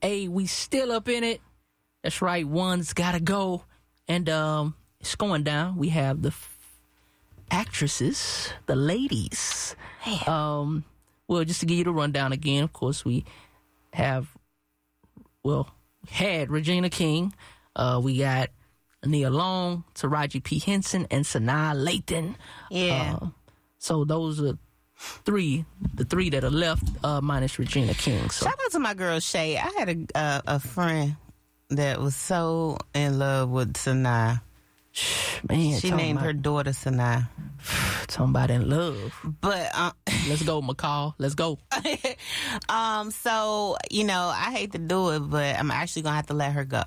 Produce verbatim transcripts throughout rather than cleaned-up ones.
Hey, we still up in it. That's right. One's got to go. And um, it's going down. We have the f- actresses, the ladies. Um, well, just to give you the rundown again, of course, we have, well, had Regina King. Uh, we got Nia Long, Taraji P. Henson, and Sanaa Lathan. Yeah. Uh, so those are three, the three that are left, uh, minus Regina King. So. Shout out to my girl Shay. I had a uh, a friend that was so in love with Sanaa. Man, she named about, her daughter Sanaa. Talking about in love. But uh, let's go, McCall. Let's go. um. So you know, I hate to do it, but I'm actually gonna have to let her go.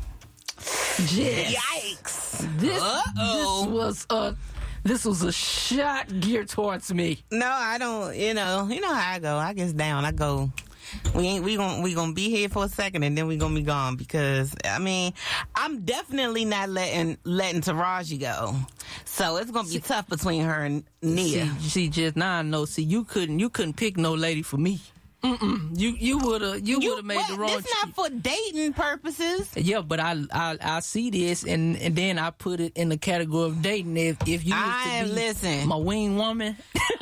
Yes. Yikes! This, this was a this was a shot geared towards me. No, I don't. You know, you know how I go. I get down. I go. We ain't. We gonna. We gonna be here for a second, and then we gonna be gone. Because I mean, I'm definitely not letting letting Taraji go. So it's gonna be see, tough between her and Nia. See, see, just now I know. See, you couldn't. You couldn't pick no lady for me. Mm-mm. You you would have you, you would have made what? the wrong. It's not for dating purposes. Yeah, but I I I see this and, and then I put it in the category of dating. If if you I was to be listen, my wing woman.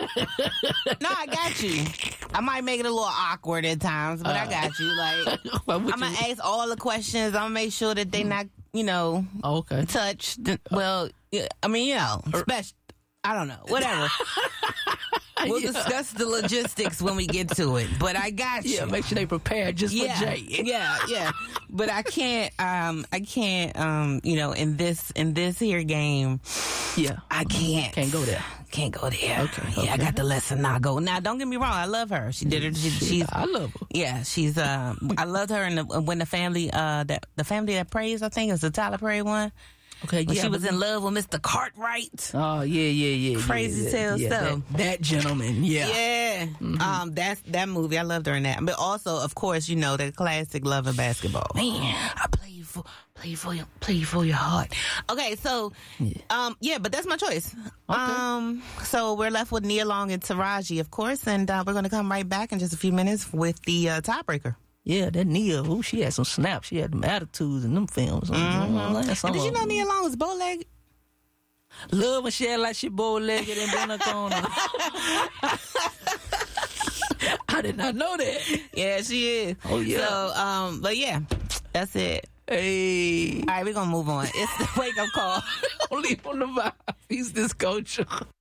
No, I got you. I might make it a little awkward at times, but uh, I got you. Like I'm gonna ask all the questions. I'm gonna make sure that they not you know okay touched. Well, I mean you know, special. I don't know. Whatever. We'll yeah. discuss the logistics when we get to it. But I got you. Yeah, make sure they prepare just yeah, for Jay. yeah, yeah. But I can't. Um, I can't. Um, you know, in this in this here game. Yeah, I can't. Can't go there. Can't go there. Okay. Yeah, okay. I got the lesson now. Go now. Don't get me wrong. I love her. She did it. She, she's. I love her. Yeah, she's. Um, I loved her. And when the family, uh, that the family that prays, I think is the Tyler Perry one. Okay, when yeah, she was in love with Mister Cartwright. Oh yeah, yeah, yeah. Crazy yeah, tale yeah, stuff. That, that gentleman, yeah, yeah. Mm-hmm. Um, that's that movie. I loved her in that. But also, of course, you know the classic Love and Basketball. Man, I play for play for your play for your heart. Okay, so yeah. um, yeah, but that's my choice. Okay. Um, so we're left with Nia Long and Taraji, of course, and uh, we're going to come right back in just a few minutes with the uh, tiebreaker. Yeah, that Nia, ooh, she had some snaps. She had them attitudes in them films. Mm-hmm. And did you know Nia Long was bow-legged? Love when she had like she bow-legged and been a corner. I did not know that. Yeah, she is. Oh, yeah. So, um, but yeah, that's it. Hey. All right, we're going to move on. It's the wake-up call. Only on the vibe. He's this culture.